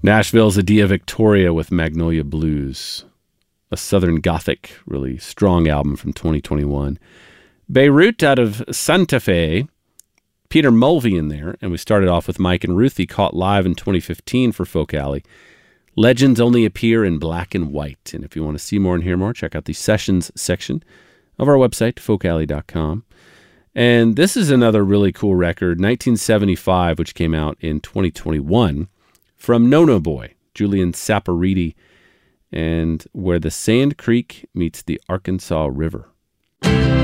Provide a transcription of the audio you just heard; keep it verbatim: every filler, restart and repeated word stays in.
Nashville's Adia Victoria with Magnolia Blues, a Southern Gothic, really strong album from twenty twenty-one. Beirut out of Santa Fe, Peter Mulvey in there, and we started off with Mike and Ruthie, caught live in twenty fifteen for Folk Alley. Legends only appear in black and white, and if you want to see more and hear more, check out the sessions section of our website, folk alley dot com. And this is another really cool record, nineteen seventy-five, which came out in twenty twenty-one, from No No Boy, Julian Saporiti, and Where the Sand Creek Meets the Arkansas River.